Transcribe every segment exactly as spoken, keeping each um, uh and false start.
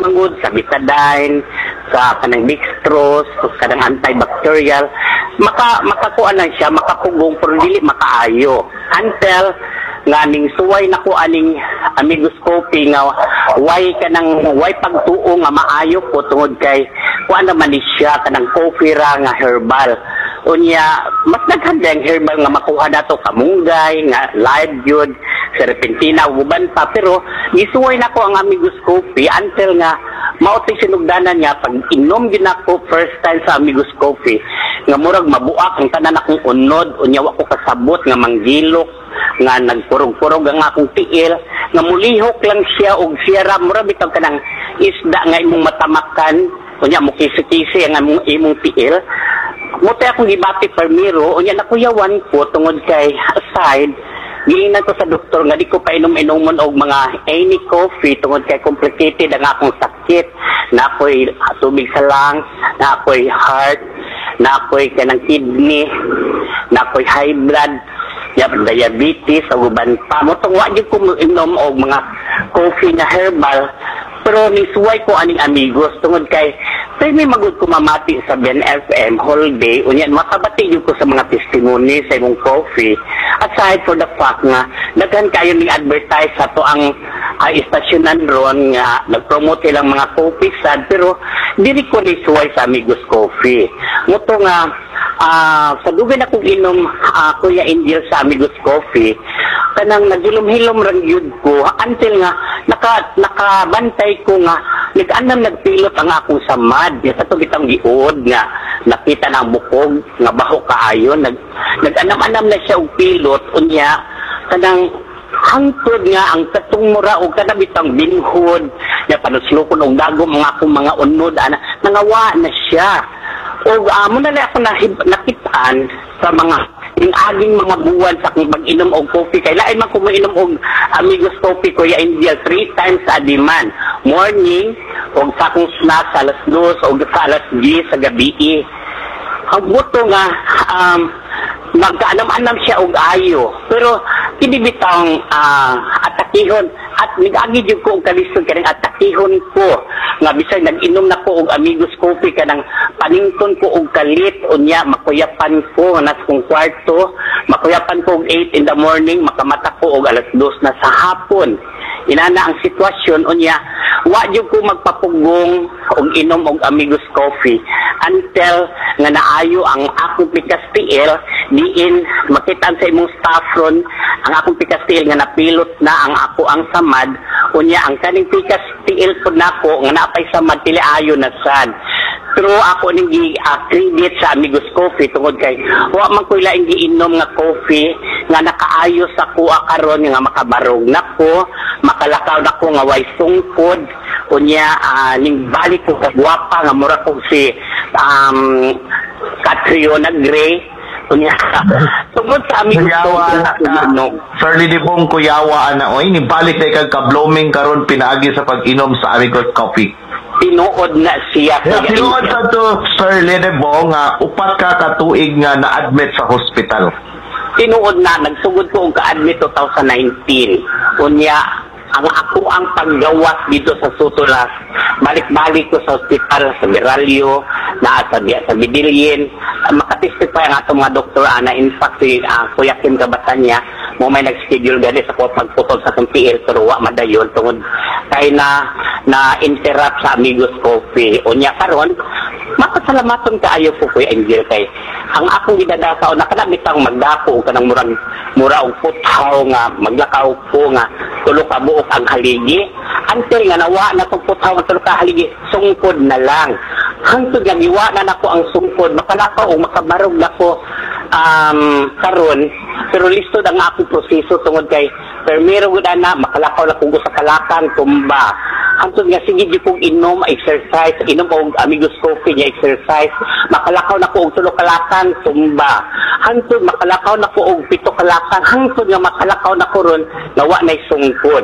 mangod sa betadine, sa kanang dextrose, kanang antibacterial, maka makakuan lang siya, makapugong pero dili makaayo. Until nga ning suway nako aning amigoscopy nga way kanang way pagtuo nga maayo ko tungod kay kuan naman ni siya kanang coffee ra nga herbal. Unya mas naghanda ang herbal nga makuha nato kamunggay nga live yun, serpentina uban pa, pero gisuway nako ang amigoscopy until nga mao tay sinugdanan niya pag inom gyud nako first time sa amigoscopy nga murag mabuak ang tanan akong unod, unya wa ko kasabot nga manggilok nga nagpurog-purog ang akong tiil, nga mulihok lang siya og siya ra mura bitaw kanang isda nga imong matamakan, unya mo kisi-kisi ang imong, imong tiil. Mutay akong gibati permiro, unya nakuyawan ko tungod kay aside giingnan ko sa doktor nga di ko pa inom-inomon og mga any coffee tungod kay complicated ang akong sakit. Na ako'y tubig sa lungs, na ako'y heart, na ako'y kanang kidney, na ako'y high blood, diabetes, o uban pa. Mutong wa di ko inom og mga coffee na herbal, pero nisuway ko aning amigos tungod kay tay may magud ko mamati sa B N F M whole day, unyan makabati yun ko sa mga testimony sa imong coffee. Aside for the fact nga daghan kayo ning advertise sa to ang uh, istasyonan ron nga nagpromote ilang mga coffee sad, pero dili ko nisuway sa amigos coffee. Muto nga uh, sa dugay na kong inom uh, Kuya Angel sa amigos coffee, kanang nagilom-hilom rang yun ko until nga naka, nakabantay ko nga nag-anam nagpilot ang akong samad sa to bitang giod nga nakita na ang bukog nga baho kaayo, nag, nag-anam-anam na siya og pilot, unya kanang hangtod nga ang katong mura og kada bitang binhod nga panuslukon og dagom mga akong mga unod ana nangawa na siya. O amo uh, na lang ako nakitaan sa mga yung aging mga buwan sa akong pag-inom og coffee. Kaya lain man ko mainom og amigos coffee ko ya India three times a day man. Morning, og sa akong snack sa alas dos, og sa alas diyes sa gabi. Ang buto nga, um, magkaanam-anam siya og ayo. Pero, kinibitang uh, atakihon. At nag-agi dyan ko og kalisod kanang atakihon ko. Nga bisay nag-inom na ko og amigos coffee kanang panington ko og kalit. Unya, makuyapan ko nga nas kong kwarto. Makuyapan ko og eight in the morning. Makamata ko og alas dos na sa hapon. Inana ang sitwasyon, unya, wa dyan ko magpapugong og inom og amigos coffee until nga naayo ang akong pikas tiil diin makitaan sa imong staff ron ang akong pikas tiil nga napilot na ang ako ang samad, unya ang kaning pikas tiil po nako nga napay samad tili ayo na sad. Pero ako ning gi-credit sa amigos coffee tungod kay wa man ko laing giinom nga coffee nga nakaayo sa kuha karon nga makabarog nako, makalakaw nako nga way sungkod, unya uh, ning balik ko kagwapa nga mura ko si um, Catriona Gray, unya tungod sa amigos coffee na Sir Lidibong kuyawa ana oy ni balik na kag ka-blooming karon pinaagi sa pag-inom sa amigos coffee. Tinuod na siya. Yeah, tinuod sa to, Sir Lidibong, nga upat ka katuig nga na-admit sa hospital. Tinuod na, nagsugod ko og ka-admit twenty nineteen. Unya, ang ako ang paggawas dito sa Sutulas, balik-balik ko sa hospital, sa Meralio, na sa, sa Bidilyin. Makatestify ang atong mga doktor, ana, in fact, si uh, Kuya Kim Kabatanya, mo may nag-schedule gani sa pagputol sa itong P L, pero wa madayon, tungod kay na na-interrupt sa amigos coffee. Unya karon, makasalamaton kaayo po Kuya Angel kay ang akong gidadasaw na kanamit ang magdako o kanang murang mura og puthaw nga maglakaw ko nga tulo ka buok ang haligi until nga nawa na tong puthaw nga tulo ka haligi sungkod na lang hangtod nga giwa na nako ang sungkod makalakaw o makabarog nako um, karon pero listo ang akong proseso tungod kay permiro gud ana makalakaw na kung sa kalakang tumba hangtod nga sige di kong inom exercise inom og amigos coffee niya exercise makalakaw na ko og tulo kalakang tumba hangtod makalakaw na ko og pito kalakang hangtod nga makalakaw na ko ron nawa na sungkod.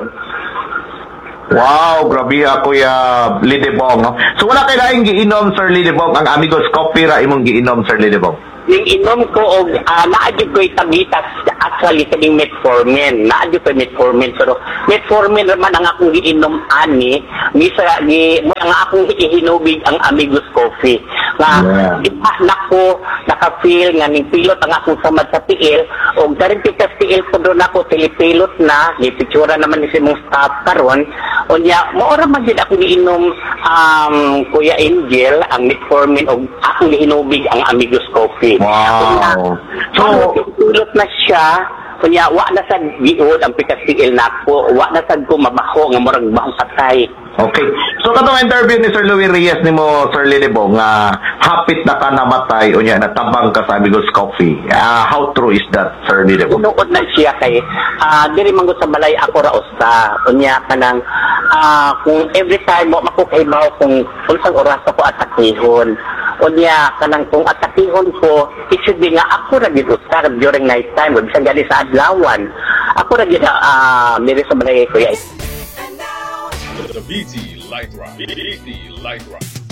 Wow, grabe ako ya Lidibong, no? So wala kay laing giinom Sir Lidibong ang amigos coffee ra imong giinom Sir Lidibong. Ning inom ko og uh, naadyo ko itabitas at actually kaning metformin, naadyo pa metformin, pero metformin naman ang akong giinom ani, misa gi mo ang akong ihinubig ang Amigos Coffee. Nga Yeah. ipa nako naka-feel nga ning pilot ang akong samad sa tiil og daring pikas tiil ko doon ako tilipilot na gipitsura naman ni simong staff karon unya mo ora man gid ako giinom um Kuya Angel ang metformin og akong gihinubig ang Amigos Coffee. Wow. So, So, tulot na siya, kunya wa na sa giod ang pikas tiil nako, wa na sad ko mabaho nga murag bahong patay. okay. So, katong interview ni Sir Louie Reyes ni mo, Sir Lilibo, nga hapit na ka namatay o niya, natabang ka sa Amigos Coffee. Ah, how true is that, Sir Lilibo? Tinuod na siya kay ah diri manggut sa balay ako ra usta. Unya kanang ah kung every time mo makukahibaw kung unsang oras ako atakihon. Unya kanang kung atakihon ko, it should be nga ako ra gid usta during night time, bisan gali sa adlawan. Ako ra gid ah diri sa balay ko ya. The B T Light Rock. B T Light Rock.